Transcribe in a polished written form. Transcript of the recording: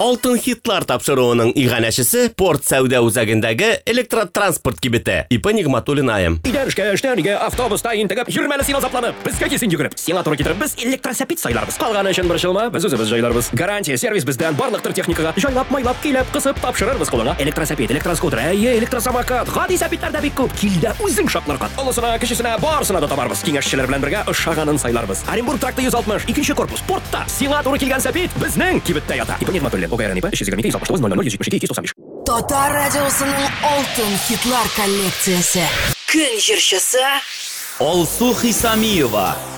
Алтын хитлар тапшыруының иганәшесе порт сәүдә үзәгендәге электротранспорт кибете. Ипа Нигъматуллин айым. Идәрышкә, эштәнигә, автобуста интегеп, йөрмәле син азапланып. Безгә кисен йөгереп. Сиңа туры китереп, без электросәпит сайларбыз. Калганы өчен борчылма, без үзебез җайларбыз. Гарантия сервис бездән барлык техникага җайлап, майлап, килеп, кысып тапшырырбыз кулыңа. Электросәпит, электроскутер, электросамокат, гади сәпитләр дә бик күп. Килдә үзең шатларга. Олысына, кечесенә, барысына да табарбыз. Киңәшчеләр белән бергә ошаганын сайларбыз. Оренбург тракты 160, 2нче корпус, портта. Сиңа туры килгән сәпит безнең кибеттә ята. Ипа Нигъматуллин, ОГРН ипа 322 Татар радиосының алтын хитлар коллекциясе. Көн җырчысы Алсу Хисамиева.